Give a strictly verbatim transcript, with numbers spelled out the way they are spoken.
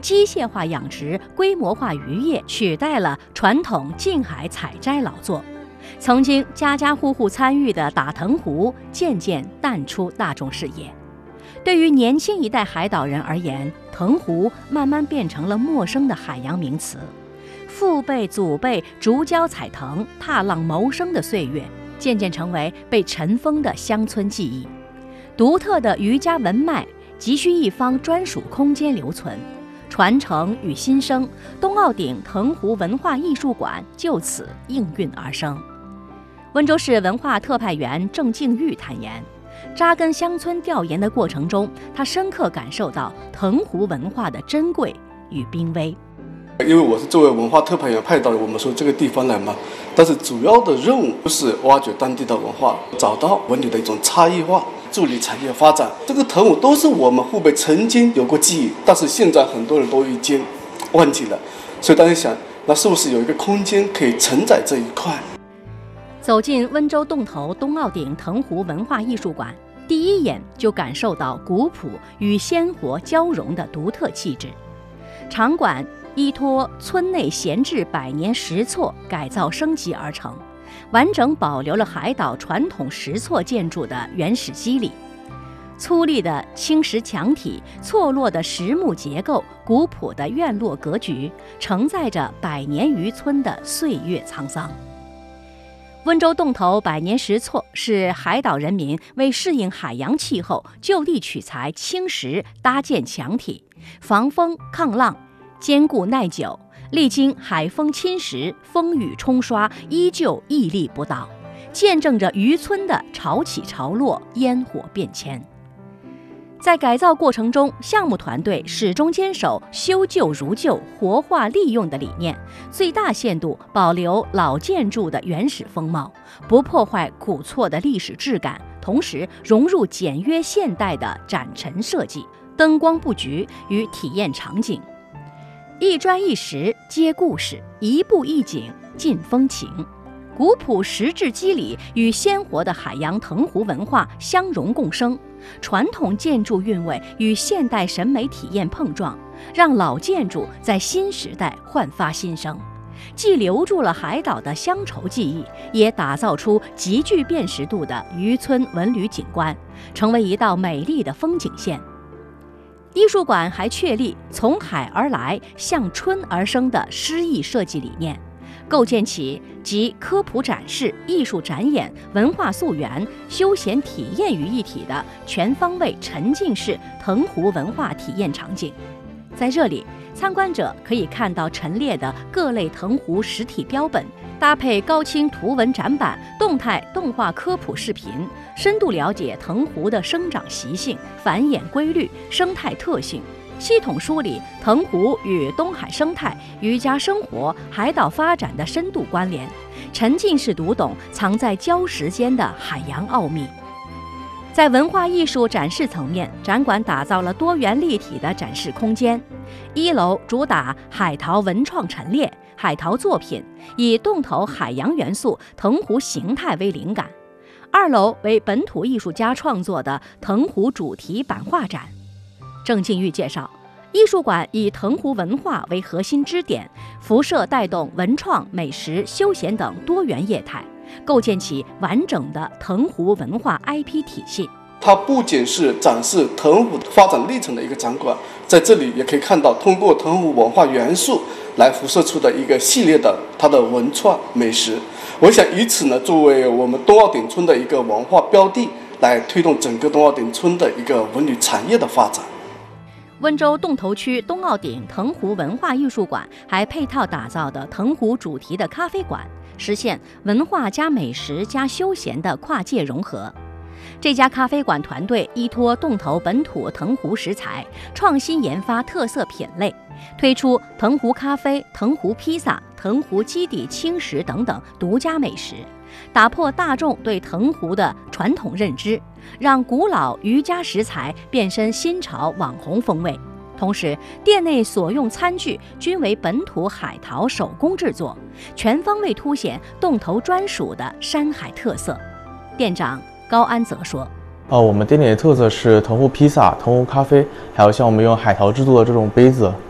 机械化养殖、规模化渔业取代了传统近海采摘劳作。曾经家家户户参与的打藤壶渐渐淡出大众视野。对于年轻一代海岛人而言，藤壶慢慢变成了陌生的海洋名词。父辈祖辈逐礁采藤、踏浪谋生的岁月，渐渐成为被尘封的乡村记忆。独特的渔家文脉急需一方专属空间留存，传承与新生，东澳顶藤壶文化艺术馆就此应运而生。温州市文化特派员郑敬玉坦言，扎根乡村调研的过程中，他深刻感受到藤壶文化的珍贵与濒危。 因为我是作为文化特派员派到我们说这个地方来嘛，但是主要的任务就是挖掘当地的文化，找到文旅的一种差异化，助力产业发展。这个藤壶都是我们父辈曾经有过记忆，但是现在很多人都已经忘记了，所以大家想，那是不是有一个空间可以承载这一块？ 走进温州洞头东澳顶藤壶文化艺术馆，第一眼就感受到古朴与鲜活交融的独特气质。场馆依托村内闲置百年石厝改造升级而成，完整保留了海岛传统石厝建筑的原始肌理。粗粝的青石墙体、错落的实木结构、古朴的院落格局，承载着百年渔村的岁月沧桑。温州洞头百年石厝是海岛人民为适应海洋气候，就地取材青石搭建墙体，防风抗浪，坚固耐久，历经海风侵蚀、风雨冲刷，依旧屹立不倒，见证着渔村的潮起潮落、烟火变迁。在改造过程中，项目团队始终坚守修旧如旧、活化利用的理念，最大限度保留老建筑的原始风貌，不破坏古厝的历史质感，同时融入简约现代的展陈设计、灯光布局与体验场景。一砖一石接故事，一步一景尽风情。古朴石质肌理与鲜活的海洋藤壶文化相融共生，传统建筑韵味与现代审美体验碰撞，让老建筑在新时代焕发新生，既留住了海岛的乡愁记忆，也打造出极具辨识度的渔村文旅景观，成为一道美丽的风景线。艺术馆还确立从海而来、向春而生的诗意设计理念，构建起集科普展示、艺术展演、文化溯源、休闲体验于一体的全方位沉浸式藤壶文化体验场景。在这里，参观者可以看到陈列的各类藤壶实体标本，搭配高清图文展板、动态动画科普视频，深度了解藤壶的生长习性、繁衍规律、生态特性，系统梳理藤壶与东海生态、渔家生活、海岛发展的深度关联，沉浸式读懂藏在礁石间的海洋奥秘。在文化艺术展示层面，展馆打造了多元立体的展示空间。一楼主打海淘文创陈列、海淘作品，以洞头海洋元素、藤壶形态为灵感。二楼为本土艺术家创作的藤壶主题版画展。郑敬玉介绍，艺术馆以藤壶文化为核心支点，辐射带动文创、美食、休闲等多元业态，构建起完整的藤壶文化 I P 体系。 它不仅是展示藤壶发展历程的一个展馆，在这里也可以看到通过藤壶文化元素来辐射出的一个系列的它的文创美食。我想以此呢，作为我们东澳顶村的一个文化标的，来推动整个东澳顶村的一个文旅产业的发展。 温州洞头区东澳顶藤壶文化艺术馆还配套打造的藤壶主题的咖啡馆，实现文化加美食加休闲的跨界融合。这家咖啡馆团队依托洞头本土藤壶食材，创新研发特色品类，推出藤壶咖啡、藤壶披萨、藤壶基底轻食等等独家美食，打破大众对藤壶的传统认知，让古老渔家食材变身新潮网红风味。同时，店内所用餐具均为本土海淘手工制作，全方位凸显洞头专属的山海特色。店长高安则说： 呃，我们店里的特色是藤壶披萨、藤壶咖啡，还有像我们用海淘制作的这种杯子。